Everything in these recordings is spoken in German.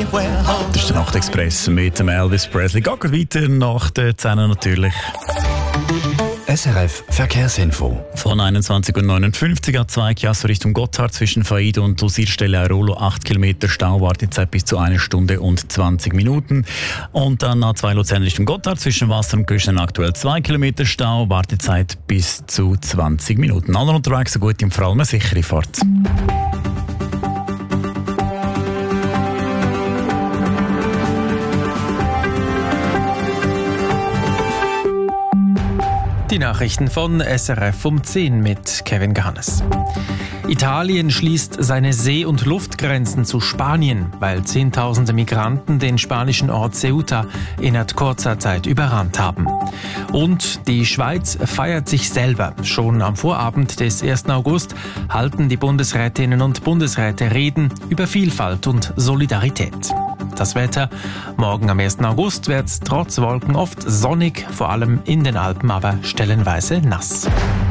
Das ist der Nachtexpress mit dem Elvis Presley. Geht weiter nach der 10 natürlich. SRF Verkehrsinfo. Von 21.59 Uhr A2 Chiasso Richtung Gotthard zwischen Faid und Dosierstelle Airolo 8 Kilometer Stau, Wartezeit bis zu 1 Stunde und 20 Minuten. Und dann A2 Luzern Richtung Gotthard zwischen Wasser und Göschenen aktuell 2 Kilometer Stau, Wartezeit bis zu 20 Minuten. Alle unterwegs eine gute und vor allem eine sichere Fahrt. Die Nachrichten von SRF um 10 mit Kevin Gahannes. Italien schließt seine See- und Luftgrenzen zu Spanien, weil Zehntausende Migranten den spanischen Ort Ceuta innerhalb kurzer Zeit überrannt haben. Und die Schweiz feiert sich selber. Schon am Vorabend des 1. August halten die Bundesrätinnen und Bundesräte Reden über Vielfalt und Solidarität. Das Wetter: morgen am 1. August wird es trotz Wolken oft sonnig, vor allem in den Alpen, aber stellenweise nass.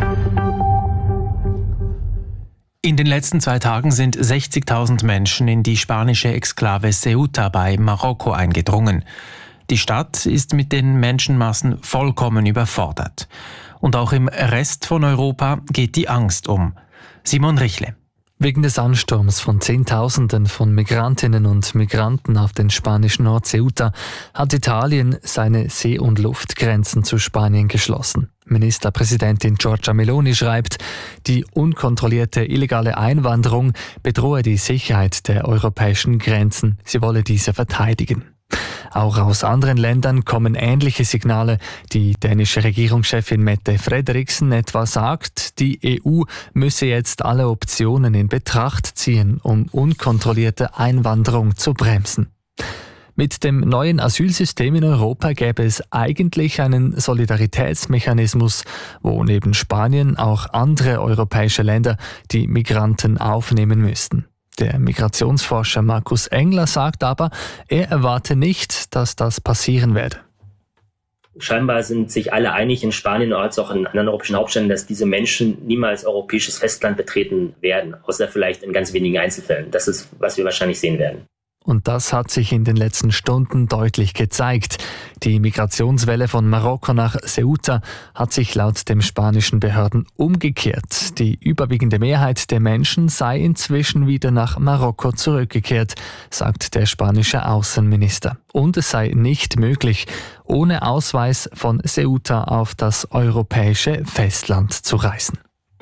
In den letzten 2 Tagen sind 60.000 Menschen in die spanische Exklave Ceuta bei Marokko eingedrungen. Die Stadt ist mit den Menschenmassen vollkommen überfordert. Und auch im Rest von Europa geht die Angst um. Simon Richle. Wegen des Ansturms von Zehntausenden von Migrantinnen und Migranten auf den spanischen Ort Ceuta hat Italien seine See- und Luftgrenzen zu Spanien geschlossen. Ministerpräsidentin Giorgia Meloni schreibt, die unkontrollierte illegale Einwanderung bedrohe die Sicherheit der europäischen Grenzen. Sie wolle diese verteidigen. Auch aus anderen Ländern kommen ähnliche Signale. Die dänische Regierungschefin Mette Frederiksen etwa sagt, die EU müsse jetzt alle Optionen in Betracht ziehen, um unkontrollierte Einwanderung zu bremsen. Mit dem neuen Asylsystem in Europa gäbe es eigentlich einen Solidaritätsmechanismus, wo neben Spanien auch andere europäische Länder die Migranten aufnehmen müssten. Der Migrationsforscher Markus Engler sagt aber, er erwarte nicht, dass das passieren werde. Scheinbar sind sich alle einig in Spanien als auch in anderen europäischen Hauptstädten, dass diese Menschen niemals europäisches Festland betreten werden, außer vielleicht in ganz wenigen Einzelfällen. Das ist, was wir wahrscheinlich sehen werden. Und das hat sich in den letzten Stunden deutlich gezeigt. Die Migrationswelle von Marokko nach Ceuta hat sich laut den spanischen Behörden umgekehrt. Die überwiegende Mehrheit der Menschen sei inzwischen wieder nach Marokko zurückgekehrt, sagt der spanische Außenminister. Und es sei nicht möglich, ohne Ausweis von Ceuta auf das europäische Festland zu reisen.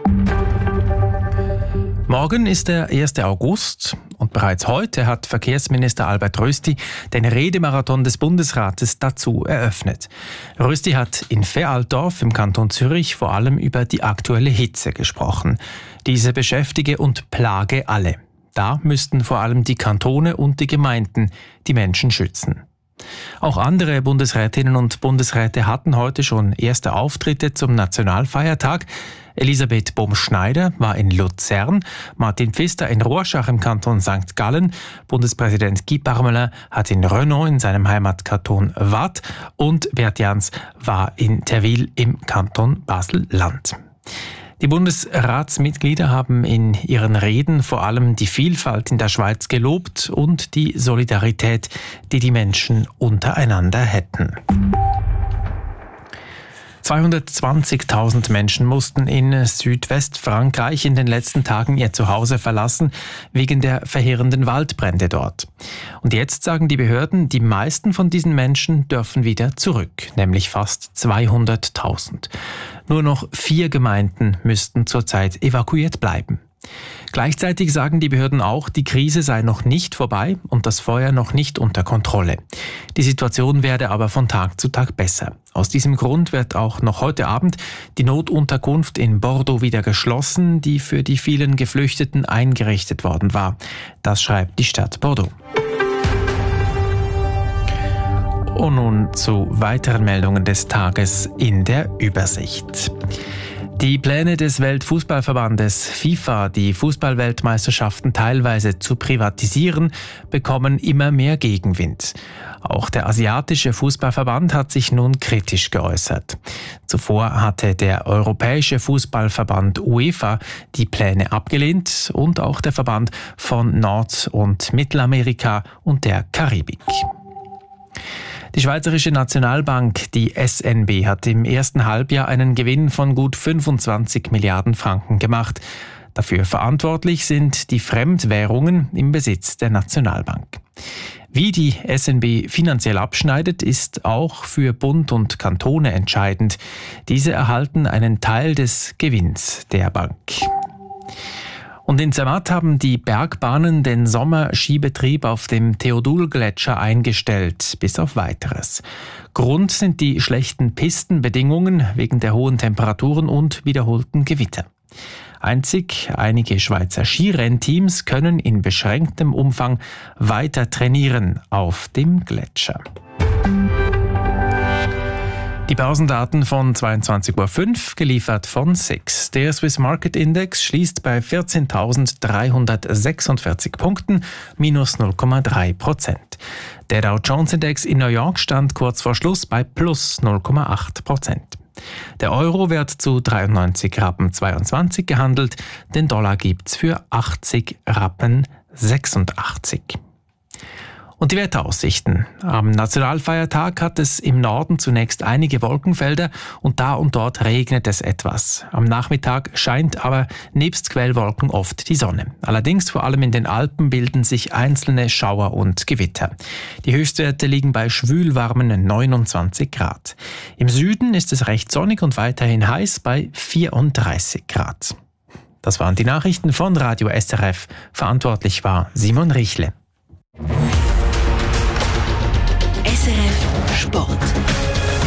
Morgen ist der 1. August und bereits heute hat Verkehrsminister Albert Rösti den Redemarathon des Bundesrates dazu eröffnet. Rösti hat in Veraltorf im Kanton Zürich vor allem über die aktuelle Hitze gesprochen. Diese beschäftige und plage alle. Da müssten vor allem die Kantone und die Gemeinden die Menschen schützen. Auch andere Bundesrätinnen und Bundesräte hatten heute schon erste Auftritte zum Nationalfeiertag. Elisabeth Bohm-Schneider war in Luzern, Martin Pfister in Rorschach im Kanton St. Gallen, Bundespräsident Guy Parmelin hat in Renault in seinem Heimatkanton Waadt und Bert Jans war in Terwil im Kanton Basel-Land. Die Bundesratsmitglieder haben in ihren Reden vor allem die Vielfalt in der Schweiz gelobt und die Solidarität, die die Menschen untereinander hätten. 220.000 Menschen mussten in Südwestfrankreich in den letzten Tagen ihr Zuhause verlassen, wegen der verheerenden Waldbrände dort. Und jetzt sagen die Behörden, die meisten von diesen Menschen dürfen wieder zurück, nämlich fast 200.000. Nur noch 4 Gemeinden müssten zurzeit evakuiert bleiben. Gleichzeitig sagen die Behörden auch, die Krise sei noch nicht vorbei und das Feuer noch nicht unter Kontrolle. Die Situation werde aber von Tag zu Tag besser. Aus diesem Grund wird auch noch heute Abend die Notunterkunft in Bordeaux wieder geschlossen, die für die vielen Geflüchteten eingerichtet worden war. Das schreibt die Stadt Bordeaux. Und nun zu weiteren Meldungen des Tages in der Übersicht. Die Pläne des Weltfußballverbandes FIFA, die Fußballweltmeisterschaften teilweise zu privatisieren, bekommen immer mehr Gegenwind. Auch der asiatische Fußballverband hat sich nun kritisch geäußert. Zuvor hatte der Europäische Fußballverband UEFA die Pläne abgelehnt und auch der Verband von Nord- und Mittelamerika und der Karibik. Die Schweizerische Nationalbank, die SNB, hat im ersten Halbjahr einen Gewinn von gut 25 Milliarden Franken gemacht. Dafür verantwortlich sind die Fremdwährungen im Besitz der Nationalbank. Wie die SNB finanziell abschneidet, ist auch für Bund und Kantone entscheidend. Diese erhalten einen Teil des Gewinns der Bank. Und in Zermatt haben die Bergbahnen den Sommerskibetrieb auf dem Theodul-Gletscher eingestellt, bis auf Weiteres. Grund sind die schlechten Pistenbedingungen wegen der hohen Temperaturen und wiederholten Gewitter. Einzig einige Schweizer Skirennteams können in beschränktem Umfang weiter trainieren auf dem Gletscher. Die Börsendaten von 22.05 Uhr, geliefert von SIX. Der Swiss Market Index schließt bei 14.346 Punkten, minus 0,3%. Der Dow Jones Index in New York stand kurz vor Schluss bei plus 0,8%. Der Euro wird zu 93 Rappen 22 gehandelt, den Dollar gibt's für 80 Rappen 86. Und die Wetteraussichten. Am Nationalfeiertag hat es im Norden zunächst einige Wolkenfelder und da und dort regnet es etwas. Am Nachmittag scheint aber nebst Quellwolken oft die Sonne. Allerdings vor allem in den Alpen bilden sich einzelne Schauer und Gewitter. Die Höchstwerte liegen bei schwülwarmen 29 Grad. Im Süden ist es recht sonnig und weiterhin heiß bei 34 Grad. Das waren die Nachrichten von Radio SRF. Verantwortlich war Simon Richle. SRF Sport.